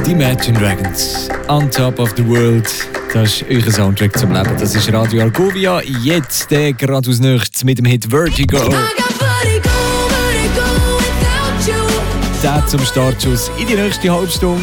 Die Imagine Dragons, On Top of the World. Das ist euer Soundtrack zum Leben. Das ist Radio Argovia. Jetzt gerade aus nichts mit dem Hit Vertigo. Der zum Startschuss in die nächste Halbstunde.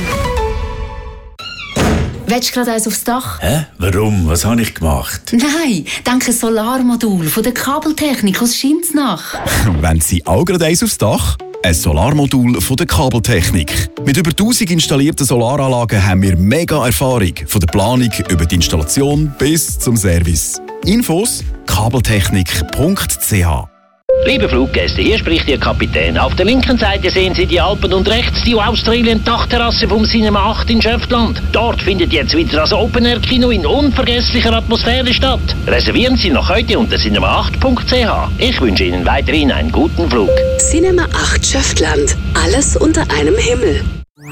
Willst du gerade eins aufs Dach? Hä? Warum? Was habe ich gemacht? Nein, dank ein Solarmodul von der Kabeltechnik aus Schinznach. Wenn Sie auch gerade eins aufs Dach? Ein Solarmodul von der Kabeltechnik. Mit über 1000 installierten Solaranlagen haben wir mega Erfahrung. Von der Planung über die Installation bis zum Service. Infos kabeltechnik.ch. Liebe Fluggäste, hier spricht Ihr Kapitän. Auf der linken Seite sehen Sie die Alpen und rechts die Australien-Dachterrasse vom Cinema 8 in Schöftland. Dort findet jetzt wieder das Open-Air-Kino in unvergesslicher Atmosphäre statt. Reservieren Sie noch heute unter cinema8.ch. Ich wünsche Ihnen weiterhin einen guten Flug. Cinema 8 Schöftland. Alles unter einem Himmel.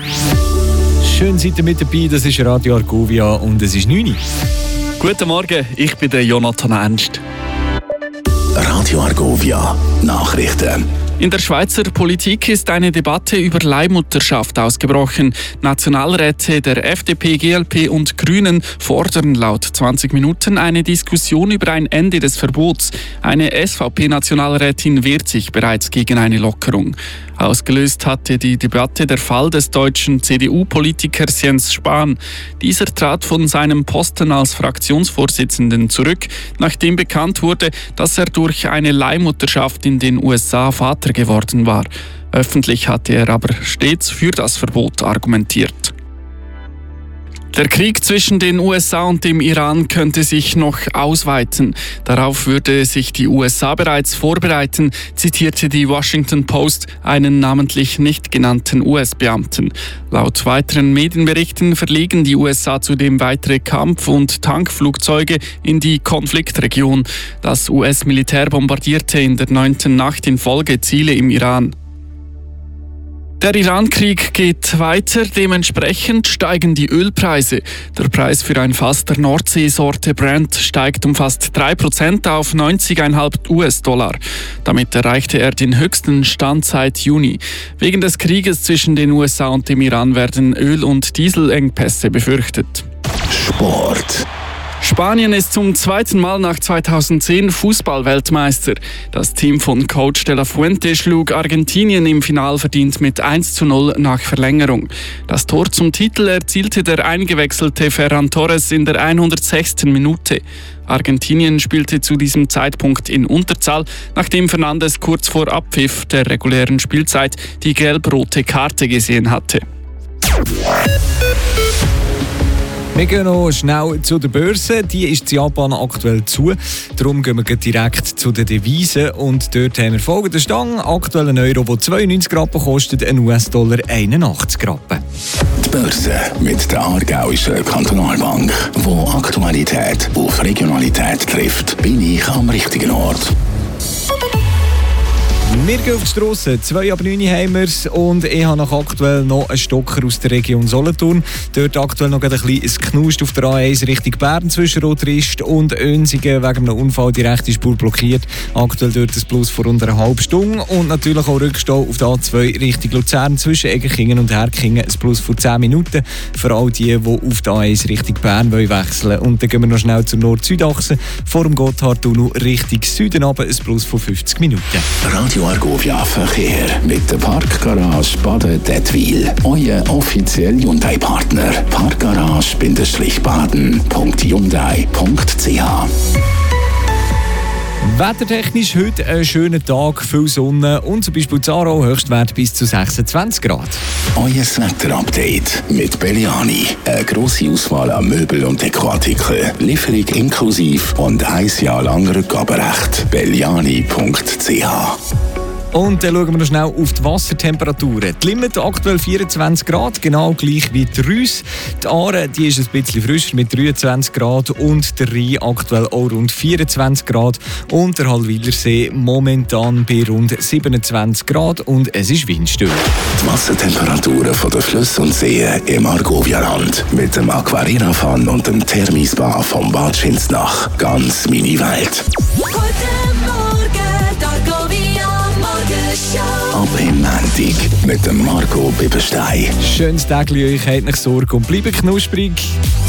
Schön seid ihr mit dabei, das ist Radio Argovia und es ist 9 Uhr. Guten Morgen, ich bin der Jonathan Ernst. Radio Argovia, Nachrichten. In der Schweizer Politik ist eine Debatte über Leihmutterschaft ausgebrochen. Nationalräte der FDP, GLP und Grünen fordern laut 20 Minuten eine Diskussion über ein Ende des Verbots. Eine SVP-Nationalrätin wehrt sich bereits gegen eine Lockerung. Ausgelöst hatte die Debatte der Fall des deutschen CDU-Politikers Jens Spahn. Dieser trat von seinem Posten als Fraktionsvorsitzenden zurück, nachdem bekannt wurde, dass er durch eine Leihmutterschaft in den USA Vater geworden war. Öffentlich hatte er aber stets für das Verbot argumentiert. Der Krieg zwischen den USA und dem Iran könnte sich noch ausweiten. Darauf würde sich die USA bereits vorbereiten, zitierte die Washington Post einen namentlich nicht genannten US-Beamten. Laut weiteren Medienberichten verlegen die USA zudem weitere Kampf- und Tankflugzeuge in die Konfliktregion. Das US-Militär bombardierte in der 9. Nacht in Folge Ziele im Iran. Der Iran-Krieg geht weiter, dementsprechend steigen die Ölpreise. Der Preis für ein Fass der Nordseesorte Brent steigt um fast 3% auf 90,5 US-Dollar. Damit erreichte er den höchsten Stand seit Juni. Wegen des Krieges zwischen den USA und dem Iran werden Öl- und Dieselengpässe befürchtet. Sport. Spanien ist zum zweiten Mal nach 2010 Fußball-Weltmeister. Das Team von Coach de la Fuente schlug Argentinien im Final verdient mit 1:0 nach Verlängerung. Das Tor zum Titel erzielte der eingewechselte Ferran Torres in der 106. Minute. Argentinien spielte zu diesem Zeitpunkt in Unterzahl, nachdem Fernandes kurz vor Abpfiff der regulären Spielzeit die gelb-rote Karte gesehen hatte. Wir gehen noch schnell zu der Börse. Die ist in Japan aktuell zu. Darum gehen wir direkt zu den Devisen. Und dort haben wir folgende Stange. Aktuell ein Euro, der 92 Rappen kostet, ein US-Dollar 81 Rappen. Die Börse mit der Aargauischen Kantonalbank, wo Aktualität auf Regionalität trifft, bin ich am richtigen Ort. Wir gehen auf die Strasse, 2 ab 9 haben wir es und ich habe noch aktuell noch einen Stocker aus der Region Solothurn. Dort aktuell noch ein bisschen Knust auf der A1 Richtung Bern zwischen Rotrist und Önsingen wegen einem Unfall die rechte Spur blockiert. Aktuell dort ein Plus vor unter einer halben Stunde und natürlich auch Rückstau auf der A2 Richtung Luzern zwischen Egerkingen und Herkingen ein Plus vor 10 Minuten für all die auf der A1 Richtung Bern wechseln wollen. Und dann gehen wir noch schnell zur Nord-Süd-Achse vor dem Gotthardtunnel Richtung Süden runter, ein Plus von 50 Minuten. Radio Argovia Verkehr mit der Parkgarage Baden-Dettwil. Euer offizieller Hyundai-Partner. Parkgarage-baden.hyundai.ch. Wettertechnisch heute ein schöner Tag, viel Sonne und zum Beispiel Zaro Höchstwert bis zu 26 Grad. Euer Wetter-Update mit Belliani. Eine grosse Auswahl an Möbel- und Dekoartikeln. Lieferung inklusiv und 1 Jahr lang Rückgaberecht. belliani.ch. Und dann schauen wir noch schnell auf die Wassertemperaturen. Die Limit aktuell 24 Grad, genau gleich wie die Rüss. Die Aare die ist ein bisschen frischer mit 23 Grad und der Rhein aktuell auch rund 24 Grad. Und der Hallwilersee momentan bei rund 27 Grad und es ist windstill. Die Wassertemperaturen von den Flüssen und Seen im Argovia-Land mit dem Aquarina-Fun und dem Thermispa vom Bad Schinznach. Ganz meine Welt. Guten Morgen, Argovia Morgenshow. Ab im Montag mit dem Marco Bibberstein. Schönes Tag euch, habt nicht Sorge und bleibt knusprig.